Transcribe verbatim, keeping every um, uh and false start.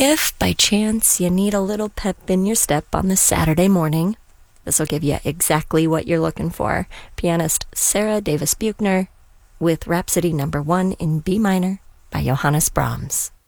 If by chance you need a little pep in your step on this Saturday morning, this will give you exactly what you're looking for. Pianist Sarah Davis Buchner with Rhapsody Number One in B minor by Johannes Brahms.